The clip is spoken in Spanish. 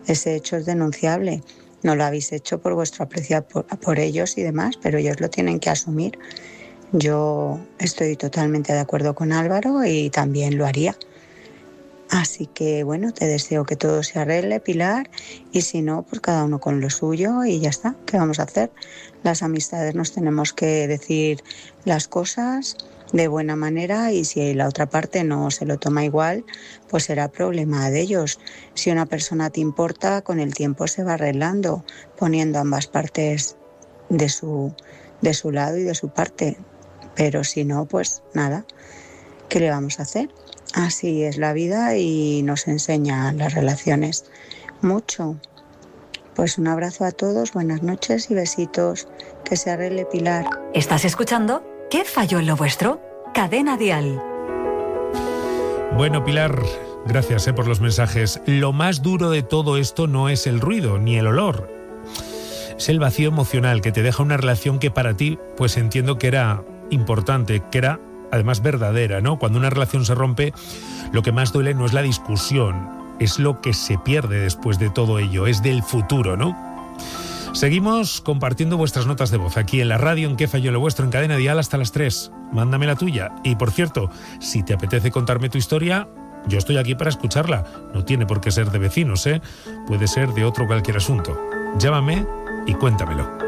ese hecho es denunciable. No lo habéis hecho por vuestro aprecio por ellos y demás, pero ellos lo tienen que asumir. Yo estoy totalmente de acuerdo con Álvaro y también lo haría. Así que bueno, te deseo que todo se arregle, Pilar, y si no, pues cada uno con lo suyo y ya está. ¿Qué vamos a hacer? Las amistades nos tenemos que decir las cosas de buena manera y si la otra parte no se lo toma igual, pues será problema de ellos. Si una persona te importa, con el tiempo se va arreglando, poniendo ambas partes de su lado y de su parte. Pero si no, pues nada, ¿qué le vamos a hacer? Así es la vida y nos enseña las relaciones mucho. Pues un abrazo a todos, buenas noches y besitos. Que se arregle, Pilar. ¿Estás escuchando? ¿Qué falló en lo vuestro? Cadena Dial. Bueno, Pilar, gracias por los mensajes. Lo más duro de todo esto no es el ruido ni el olor. Es el vacío emocional que te deja una relación que para ti, pues entiendo que era importante, que era además verdadera, ¿no? Cuando una relación se rompe, lo que más duele no es la discusión, es lo que se pierde después de todo ello, es del futuro, ¿no? Seguimos compartiendo vuestras notas de voz aquí en la radio, en ¿Qué falló en lo vuestro? En Cadena Dial hasta las 3. Mándame la tuya. Y por cierto, si te apetece contarme tu historia, yo estoy aquí para escucharla. No tiene por qué ser de vecinos, ¿eh? Puede ser de otro cualquier asunto. Llámame y cuéntamelo.